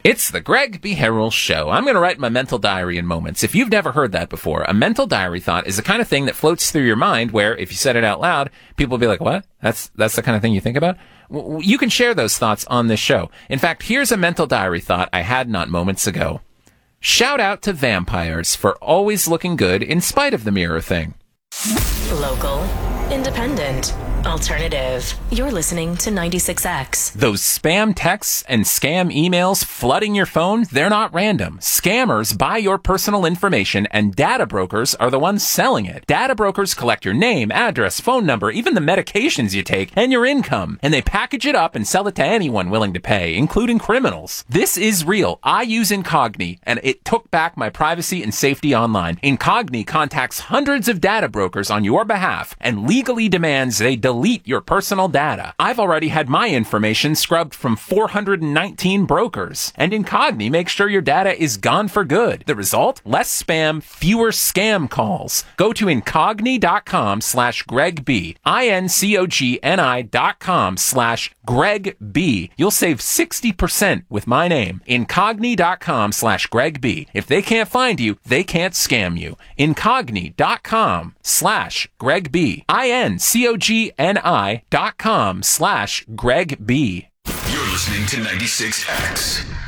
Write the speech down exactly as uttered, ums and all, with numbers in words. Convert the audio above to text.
It's the Greg B. Harrell Show. I'm going to write my mental diary in moments. If you've never heard that before, a mental diary thought is the kind of thing that floats through your mind where if you said it out loud, people will be like, what? That's that's the kind of thing you think about? W- you can share those thoughts on this show. In fact, here's a mental diary thought I had not moments ago. Shout out to vampires for always looking good in spite of the mirror thing. Local, independent, alternative. You're listening to ninety-six X. Those spam texts and scam emails flooding your phone, they're not random. Scammers buy your personal information and data brokers are the ones selling it. Data brokers collect your name, address, phone number, even the medications you take, and your income. And they package it up and sell it to anyone willing to pay, including criminals. This is real. I use Incogni, and it took back my privacy and safety online. Incogni contacts hundreds of data brokers on your behalf and legally demands they delete your personal data. I've already had my information scrubbed from four hundred nineteen brokers, and Incogni makes sure your data is gone for good. The result? Less spam, fewer scam calls. Go to Incogni.com slash Greg B. I-N-C-O-G-N-I dot com slash Greg B. You'll save sixty percent with my name. Incogni.com slash Greg B. If they can't find you, they can't scam you. Incogni.com slash Greg B. I-N-C-O-G-N-I dot com slash Greg B. You're listening to ninety-six X.